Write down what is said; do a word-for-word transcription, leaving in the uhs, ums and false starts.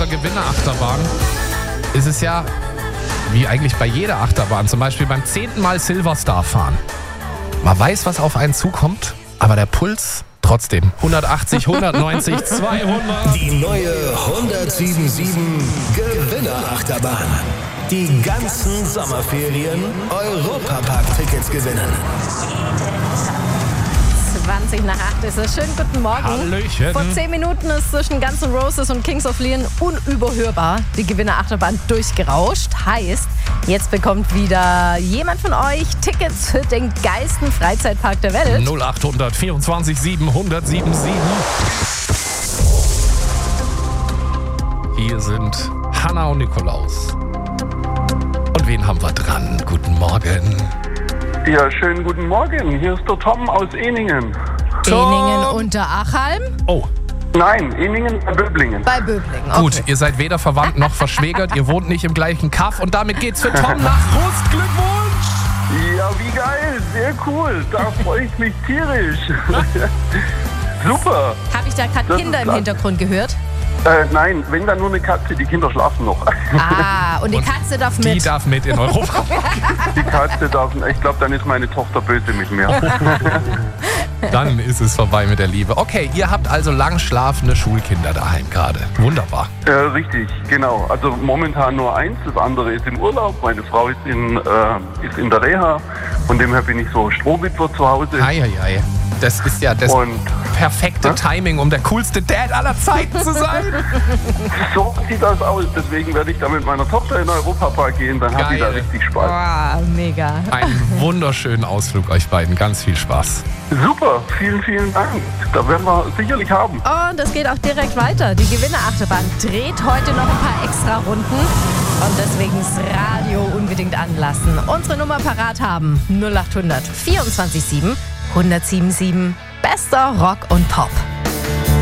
dieser Gewinnerachterbahn ist es ja, wie eigentlich bei jeder Achterbahn, zum Beispiel beim zehnten Mal Silverstar fahren. Man weiß, was auf einen zukommt, aber der Puls trotzdem. hundertachtzig, hundertneunzig, zweihundert. Die neue hundertsieben Gewinnerachterbahn. Die ganzen Sommerferien Europapark-Tickets gewinnen. zwanzig nach acht ist es. Schönen guten Morgen. Hallöchen. Vor zehn Minuten ist zwischen Guns N' Roses und Kings of Leon unüberhörbar die Gewinnerachterbahn durchgerauscht. Heißt, jetzt bekommt wieder jemand von euch Tickets für den geilsten Freizeitpark der Welt. null acht vierundzwanzig siebenhundert siebenundsiebzig. Hier sind Hanna und Nikolaus. Und wen haben wir dran? Guten Morgen. Ja, schönen guten Morgen. Hier ist der Tom aus Ehningen. Ehningen unter Achalm? Oh, Nein, Ehningen bei Böblingen. Bei Böblingen. Okay. gut, ihr seid weder verwandt noch verschwägert, ihr wohnt nicht im gleichen Kaff und damit geht's für Tom nach Rust. Glückwunsch! Ja, wie geil. Sehr cool. Da freue ich mich tierisch. Super. Habe ich da gerade Das Kinder ist im klasse. Hintergrund gehört? Äh, nein, wenn dann nur eine Katze. Die Kinder schlafen noch. Ah, und die Katze darf Die mit. darf mit in Europa. Die Katze darf... Ich glaube, dann ist meine Tochter böse mit mir. Dann ist es vorbei mit der Liebe. Okay, ihr habt also lang schlafende Schulkinder daheim gerade. Wunderbar. Äh, richtig, genau. Also momentan nur eins. Das andere ist im Urlaub. Meine Frau ist in, äh, ist in der Reha. Von dem her bin ich so Strohwitwer zu Hause. Eieiei. Das ist ja das Und perfekte Hä? Timing, um der coolste Dad aller Zeiten zu sein. so sieht das aus. Deswegen werde ich da mit meiner Tochter in den Europapark gehen. Dann hat die da Geil. richtig Spaß. Oh, mega. Einen wunderschönen Ausflug euch beiden. Ganz viel Spaß. Super, vielen, vielen Dank. Da werden wir sicherlich haben. Und es geht auch direkt weiter. Die Gewinnerachterbahn dreht heute noch ein paar extra Runden. Und deswegen das Radio unbedingt anlassen. Unsere Nummer parat haben. null acht vierundzwanzig sieben, hundert sieben sieben. Bester Rock und Pop.